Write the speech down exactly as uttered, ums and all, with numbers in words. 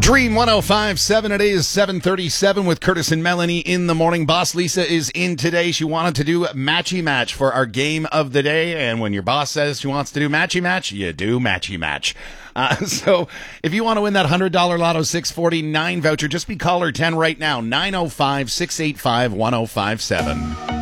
Dream one oh five point seven. It is seven thirty-seven with Curtis and Melanie in the morning. Boss Lisa is in today. She wanted to do matchy match for our game of the day. And when your boss says she wants to do matchy match, you do matchy match. Uh, so if you want to win that one hundred dollars Lotto six forty-nine voucher, just be caller ten right now. nine oh five, six eight five, one oh five seven.